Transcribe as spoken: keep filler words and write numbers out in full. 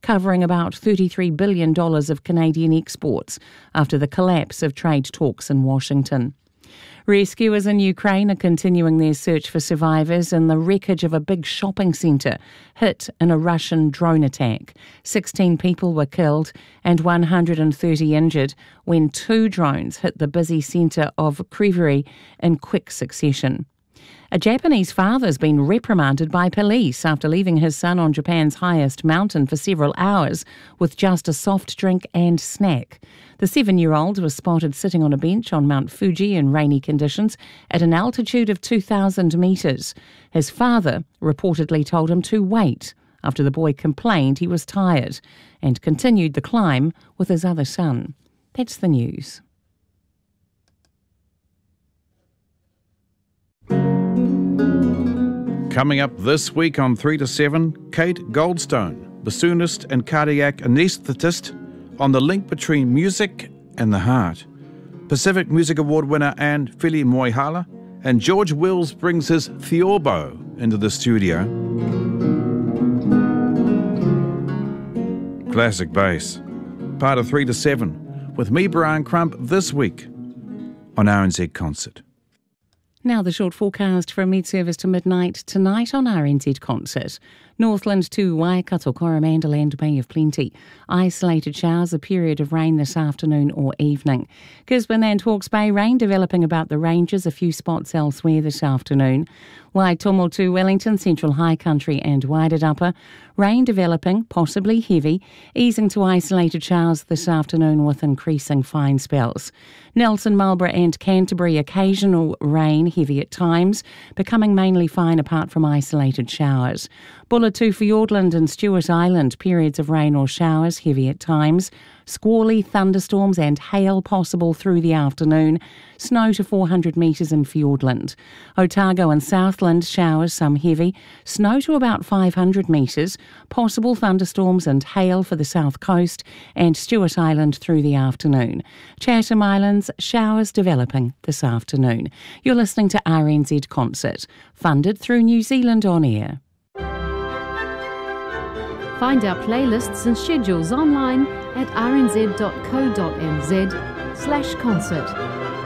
covering about thirty-three billion dollars of Canadian exports after the collapse of trade talks in Washington. Rescuers in Ukraine are continuing their search for survivors in the wreckage of a big shopping centre hit in a Russian drone attack. sixteen people were killed and one hundred thirty injured when two drones hit the busy centre of Kryvyi in quick succession. A Japanese father has been reprimanded by police after leaving his son on Japan's highest mountain for several hours with just a soft drink and snack. The seven-year-old was spotted sitting on a bench on Mount Fuji in rainy conditions at an altitude of two thousand metres. His father reportedly told him to wait after the boy complained he was tired and continued the climb with his other son. That's the news. Coming up this week on three to seven, Kate Goldstone, bassoonist and cardiac anaesthetist, on the link between music and the heart. Pacific Music Award winner Anne Fili Moihala, and George Wills brings his theorbo into the studio. Classic bass, part of three to seven, with me, Brian Crump, this week on R N Z Concert. Now the short forecast from mid-service to midnight tonight on R N Z Concert. Northland to Waikato, Coromandel and Bay of Plenty. Isolated showers, a period of rain this afternoon or evening. Gisborne and Hawke's Bay, rain developing about the ranges, a few spots elsewhere this afternoon. Waitomo to Wellington, Central High Country and Wairarapa. Rain developing, possibly heavy, easing to isolated showers this afternoon with increasing fine spells. Nelson, Marlborough and Canterbury, occasional rain, heavy at times, becoming mainly fine apart from isolated showers. Bulla to Fiordland and Stewart Island, periods of rain or showers, heavy at times. Squally, thunderstorms and hail possible through the afternoon. Snow to four hundred metres in Fiordland. Otago and Southland, showers, some heavy. Snow to about five hundred metres. Possible thunderstorms and hail for the south coast and Stewart Island through the afternoon. Chatham Islands, showers developing this afternoon. You're listening to R N Z Concert, funded through New Zealand On Air. Find our playlists and schedules online at r n z dot co dot n z slash concert.